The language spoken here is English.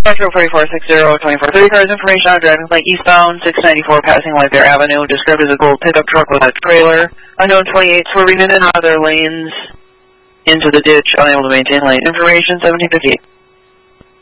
Metro 4460, 2430 cars, information on driving lane eastbound, 694 passing White Bear Avenue, described as a gold pickup truck with a trailer. Unknown 28 swerving in and out of their lanes into the ditch, unable to maintain lane. Information 1758.